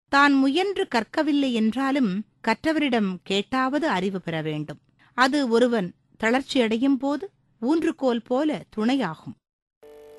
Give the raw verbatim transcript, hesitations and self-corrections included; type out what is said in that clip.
தான் முயன்று கற்கவில்லை என்றாலும் கற்றவரிடம் கேட்டாவது அறிவு பெற வேண்டும். அது ஒருவன் தளர்ச்சியடையும் போது ஊன்றுகோல் போல துணையாகும்.